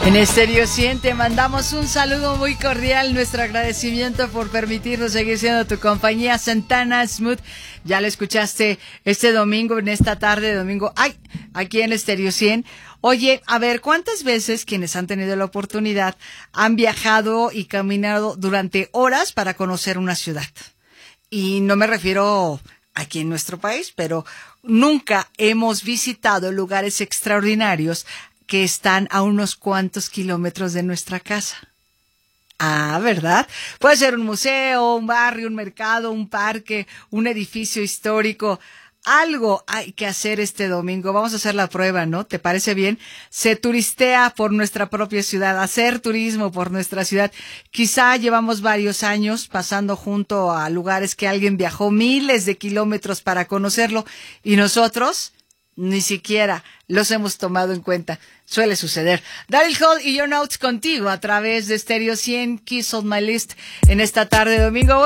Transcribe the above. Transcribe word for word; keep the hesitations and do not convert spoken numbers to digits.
En Estéreo cien te mandamos un saludo muy cordial, nuestro agradecimiento por permitirnos seguir siendo tu compañía. Santana Smooth, ya lo escuchaste este domingo, en esta tarde de domingo, ay, aquí en Estéreo cien. Oye, a ver, ¿cuántas veces quienes han tenido la oportunidad han viajado y caminado durante horas para conocer una ciudad? Y no me refiero aquí en nuestro país, pero nunca hemos visitado lugares extraordinarios que están a unos cuantos kilómetros de nuestra casa. Ah, ¿verdad? Puede ser un museo, un barrio, un mercado, un parque, un edificio histórico. Algo hay que hacer este domingo. Vamos a hacer la prueba, ¿no? ¿Te parece bien? Se turistea por nuestra propia ciudad, hacer turismo por nuestra ciudad. Quizá llevamos varios años pasando junto a lugares que alguien viajó miles de kilómetros para conocerlo y nosotros ni siquiera los hemos tomado en cuenta. Suele suceder. Daryl Hall y Your Notes contigo a través de Estéreo cien, Kiss on My List en esta tarde de domingo.